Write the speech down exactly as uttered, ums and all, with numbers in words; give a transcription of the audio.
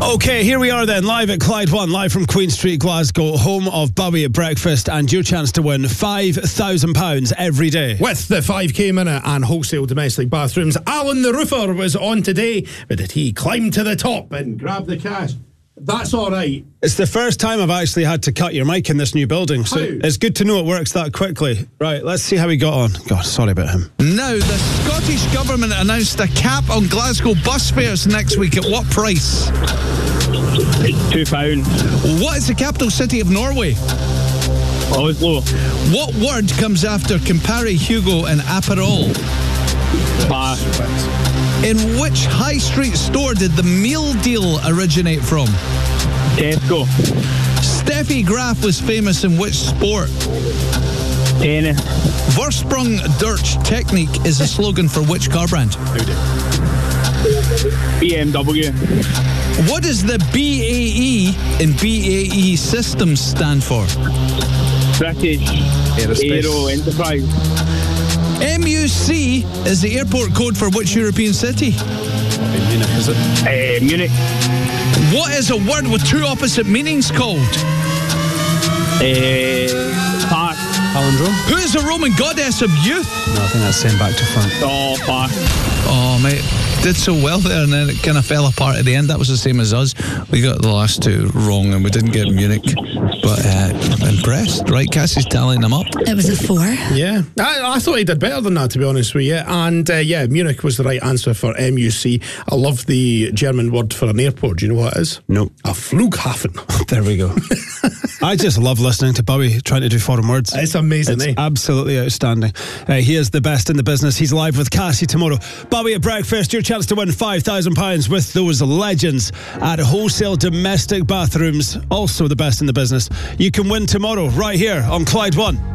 Okay, here we are then, live at Clyde One, live from Queen Street, Glasgow, home of Bowie at Breakfast, and your chance to win five thousand pounds every day. With the five K minute and wholesale domestic bathrooms, Alan the Roofer was on today, but did he climb to the top and grab the cash? That's all right. It's the first time I've actually had to cut your mic in this new building, so How? it's good to know it works that quickly. Right, let's see how he got on. God, sorry about him. Now, the Scottish Government announced a cap on Glasgow bus fares next week. At what price? Two pounds. What is the capital city of Norway? Oslo. What word comes after Campari, Hugo and Aperol? Pass. In which high street store did the meal deal originate from? Tesco. Steffi Graf was famous in which sport? Tennis. Vorsprung Durch Technique is a slogan for which car brand? B M W. What does the B A E in B A E Systems stand for? British Aerospace. Aero Enterprise. M U C is the airport code for which European city? Munich, is it? Uh, Munich. What is a word with two opposite meanings called? Uh, pass. Palindrome? Who is the Roman goddess of youth? No, I think that's sent back to front. Oh, pass. Oh, mate, did so well there, and then it kind of fell apart at the end. That was the same as us. We got the last two wrong, and we didn't get Munich. But uh, impressed, right? Cassie's tallying them up. It was a four. Yeah, I, I thought he did better than that, to be honest with you. And uh, yeah, Munich was the right answer for M U C. I love the German word for an airport. Do you know what it is? No. A Flughafen. There we go. I just love listening to Bowie trying to do foreign words. It's amazing, It's eh? absolutely outstanding. Uh, he is the best in the business. He's live with Cassie tomorrow. Bowie at Breakfast, your chance to win five thousand pounds with those legends at Wholesale Domestic Bathrooms, also the best in the business. You can win tomorrow right here on Clyde One.